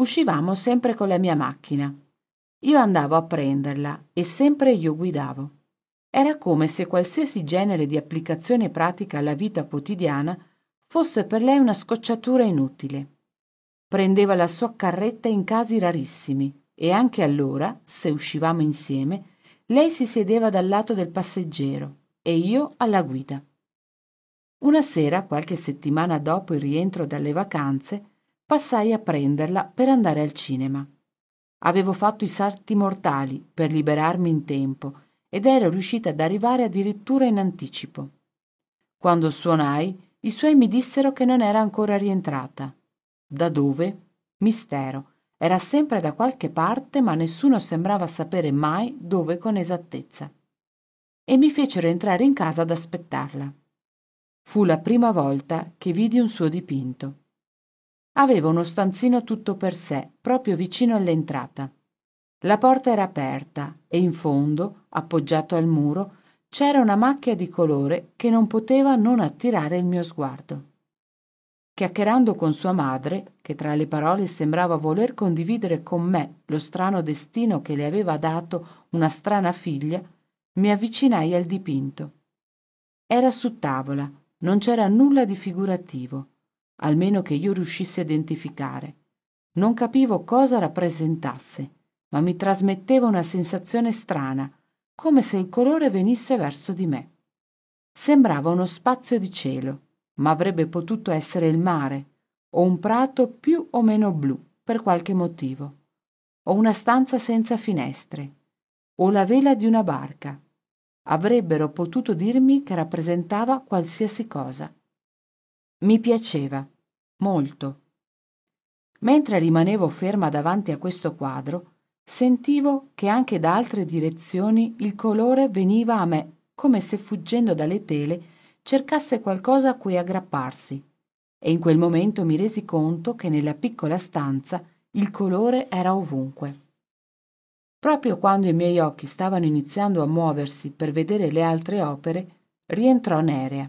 Uscivamo sempre con la mia macchina. Io andavo a prenderla e sempre io guidavo. Era come se qualsiasi genere di applicazione pratica alla vita quotidiana fosse per lei una scocciatura inutile. Prendeva la sua carretta in casi rarissimi e anche allora, se uscivamo insieme, lei si sedeva dal lato del passeggero e io alla guida. Una sera, qualche settimana dopo il rientro dalle vacanze, passai a prenderla per andare al cinema. Avevo fatto i salti mortali per liberarmi in tempo ed ero riuscita ad arrivare addirittura in anticipo. Quando suonai, i suoi mi dissero che non era ancora rientrata. Da dove? Mistero. Era sempre da qualche parte, ma nessuno sembrava sapere mai dove con esattezza. E mi fecero entrare in casa ad aspettarla. Fu la prima volta che vidi un suo dipinto. Aveva uno stanzino tutto per sé, proprio vicino all'entrata. La porta era aperta e in fondo, appoggiato al muro, c'era una macchia di colore che non poteva non attirare il mio sguardo. Chiacchierando con sua madre, che tra le parole sembrava voler condividere con me lo strano destino che le aveva dato una strana figlia, mi avvicinai al dipinto. Era su tavola, non c'era nulla di figurativo, almeno che io riuscissi a identificare. Non capivo cosa rappresentasse, ma mi trasmetteva una sensazione strana, come se il colore venisse verso di me. Sembrava uno spazio di cielo, ma avrebbe potuto essere il mare, o un prato più o meno blu, per qualche motivo, o una stanza senza finestre, o la vela di una barca. Avrebbero potuto dirmi che rappresentava qualsiasi cosa. Mi piaceva, molto. Mentre rimanevo ferma davanti a questo quadro, sentivo che anche da altre direzioni il colore veniva a me, come se fuggendo dalle tele cercasse qualcosa a cui aggrapparsi, e in quel momento mi resi conto che nella piccola stanza il colore era ovunque. Proprio quando i miei occhi stavano iniziando a muoversi per vedere le altre opere, rientrò Nerea.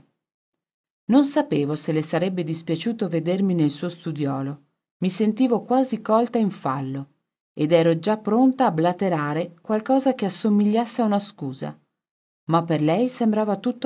Non sapevo se le sarebbe dispiaciuto vedermi nel suo studiolo. Mi sentivo quasi colta in fallo ed ero già pronta a blaterare qualcosa che assomigliasse a una scusa, ma per lei sembrava tutto